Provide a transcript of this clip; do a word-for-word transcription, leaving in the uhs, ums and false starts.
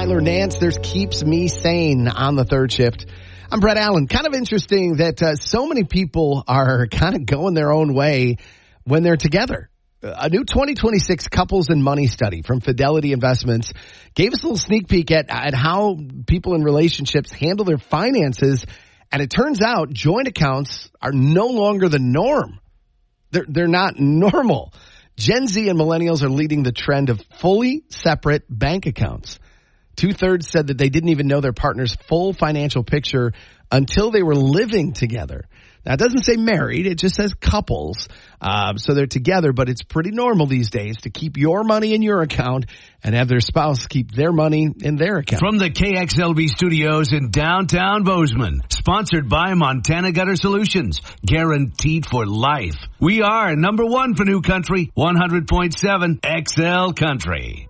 Tyler Nance. There's Keeps Me Sane on the third shift. I'm Brett Allen. Kind of interesting that uh, so many people are kind of going their own way when they're together. A new twenty twenty-six Couples and Money study from Fidelity Investments gave us a little sneak peek at, at how people in relationships handle their finances. And it turns out joint accounts are no longer the norm. They're, they're not normal. Gen Z and millennials are leading the trend of fully separate bank accounts. Two-thirds said that they didn't even know their partner's full financial picture until they were living together. Now, it doesn't say married. It just says couples. Um, so they're together, but it's pretty normal these days to keep your money in your account and have their spouse keep their money in their account. From the K X L V studios in downtown Bozeman, sponsored by Montana Gutter Solutions, guaranteed for life. We are number one for New Country, one hundred point seven X L Country.